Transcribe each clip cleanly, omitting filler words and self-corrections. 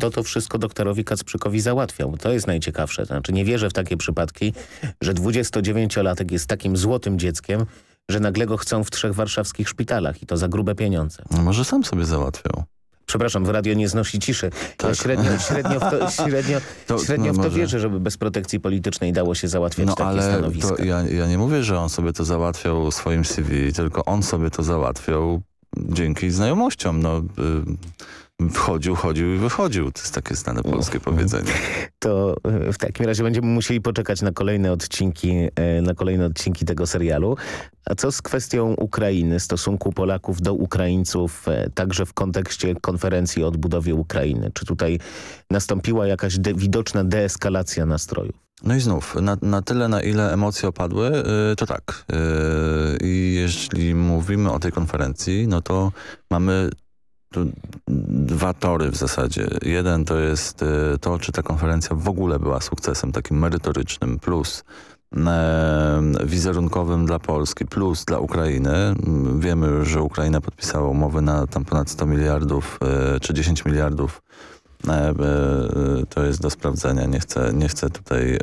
to wszystko doktorowi Kacprzykowi załatwiał. To jest najciekawsze. Znaczy nie wierzę w takie przypadki, że 29-latek jest takim złotym dzieckiem, że nagle go chcą w 3 warszawskich szpitalach i to za grube pieniądze. No może sam sobie załatwiał. Przepraszam, w radio nie znosi ciszy. Tak. Ja średnio w to wierzę, żeby bez protekcji politycznej dało się załatwiać takie stanowiska. To ja nie mówię, że on sobie to załatwiał swoim CV, tylko on sobie to załatwiał dzięki znajomościom. Chodził i wychodził. To jest takie znane polskie powiedzenie. To w takim razie będziemy musieli poczekać na kolejne odcinki tego serialu. A co z kwestią Ukrainy, stosunku Polaków do Ukraińców, także w kontekście konferencji o odbudowie Ukrainy? Czy tutaj nastąpiła jakaś widoczna deeskalacja nastrojów? No i znów, na tyle, na ile emocje opadły, to tak. I jeśli mówimy o tej konferencji, no to mamy tu 2 tory w zasadzie. Jeden to jest to, czy ta konferencja w ogóle była sukcesem takim merytorycznym, plus wizerunkowym dla Polski, plus dla Ukrainy. Wiemy już, że Ukraina podpisała umowy na tam ponad 100 miliardów czy 10 miliardów. To jest do sprawdzenia. Nie chcę tutaj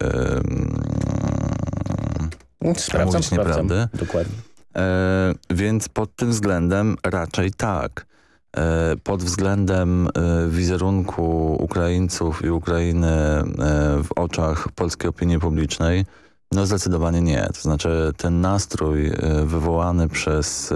mówić nieprawdy. Dokładnie. Więc pod tym względem raczej tak. Pod względem wizerunku Ukraińców i Ukrainy w oczach polskiej opinii publicznej, no zdecydowanie nie. To znaczy ten nastrój wywołany przez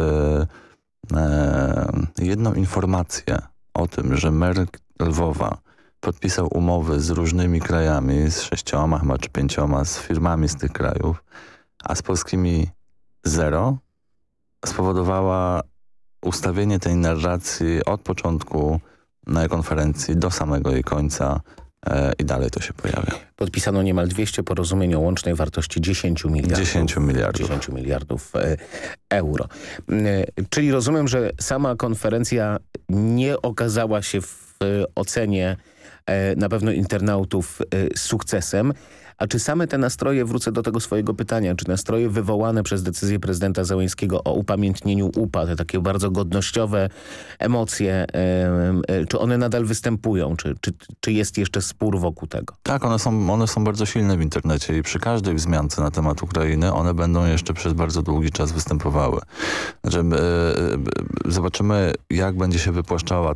jedną informację o tym, że mer Lwowa podpisał umowy z różnymi krajami, z 6 chyba czy 5, z firmami z tych krajów, a z polskimi 0, spowodowała ustawienie tej narracji od początku konferencji do samego jej końca i dalej to się pojawia. Podpisano niemal 200 porozumień o łącznej wartości 10 miliardów euro. Czyli rozumiem, że sama konferencja nie okazała się w ocenie na pewno internautów sukcesem. A czy same te nastroje, wrócę do tego swojego pytania, czy nastroje wywołane przez decyzję prezydenta Zełenskiego o upamiętnieniu UPA, te takie bardzo godnościowe emocje, czy one nadal występują? Czy jest jeszcze spór wokół tego? Tak, one są bardzo silne w internecie i przy każdej wzmiance na temat Ukrainy one będą jeszcze przez bardzo długi czas występowały. Znaczy, zobaczymy, jak będzie się wypłaszczała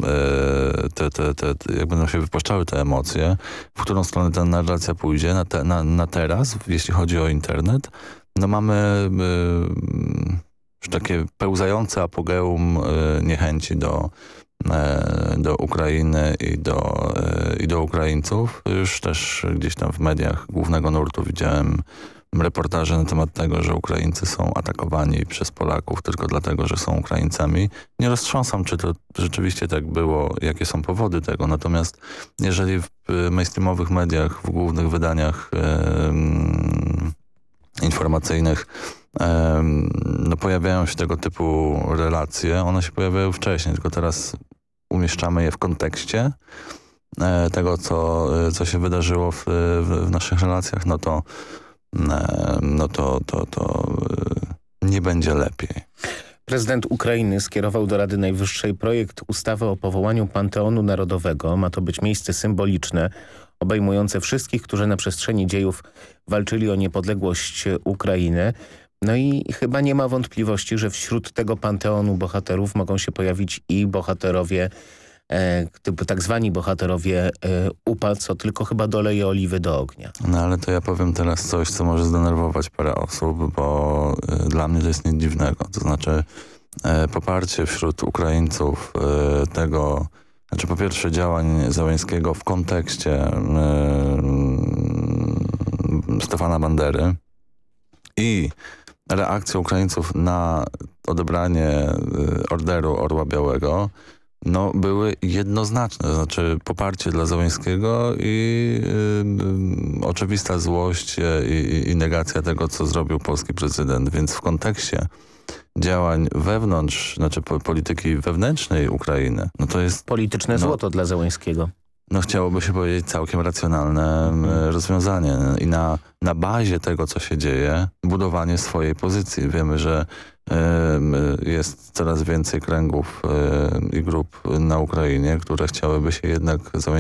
jak będą się wypłaszczały te emocje, w którą stronę ta narracja pójdzie. Na teraz, jeśli chodzi o internet, no mamy już takie pełzające apogeum niechęci do Ukrainy i do Ukraińców. Już też gdzieś tam w mediach głównego nurtu widziałem reportaże na temat tego, że Ukraińcy są atakowani przez Polaków tylko dlatego, że są Ukraińcami. Nie roztrząsam, czy to rzeczywiście tak było, jakie są powody tego. Natomiast jeżeli w mainstreamowych mediach, w głównych wydaniach informacyjnych no pojawiają się tego typu relacje, one się pojawiają wcześniej, tylko teraz umieszczamy je w kontekście tego, co się wydarzyło w naszych relacjach, no to nie będzie lepiej. Prezydent Ukrainy skierował do Rady Najwyższej projekt ustawy o powołaniu Panteonu Narodowego. Ma to być miejsce symboliczne, obejmujące wszystkich, którzy na przestrzeni dziejów walczyli o niepodległość Ukrainy. No i chyba nie ma wątpliwości, że wśród tego panteonu bohaterów mogą się pojawić i bohaterowie, tak zwani bohaterowie UPA, co tylko chyba doleje oliwy do ognia. No ale to ja powiem teraz coś, co może zdenerwować parę osób, bo dla mnie to jest nic dziwnego. To znaczy poparcie wśród Ukraińców tego, znaczy po pierwsze działań Zełenskiego w kontekście Stefana Bandery i reakcja Ukraińców na odebranie Orderu Orła Białego, no były jednoznaczne, to znaczy poparcie dla Zełenskiego i oczywista złość i negacja tego, co zrobił polski prezydent. Więc w kontekście działań wewnątrz, znaczy polityki wewnętrznej Ukrainy, no to jest... Polityczne złoto dla Zełenskiego. No chciałoby się powiedzieć całkiem racjonalne rozwiązanie i na bazie tego, co się dzieje, budowanie swojej pozycji. Wiemy, że jest coraz więcej kręgów i grup na Ukrainie, które chciałyby się jednak